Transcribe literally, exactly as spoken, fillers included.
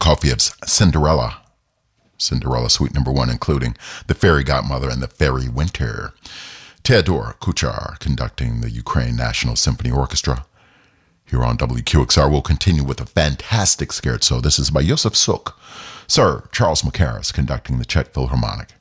Prokofiev's Cinderella. Cinderella Suite Number One, including The Fairy Godmother and The Fairy Winter. Theodor Kuchar conducting the Ukraine National Symphony Orchestra. Here on W Q X R, we'll continue with a fantastic scherzo. This is by Josef Suk. Sir Charles Mackerras conducting the Czech Philharmonic.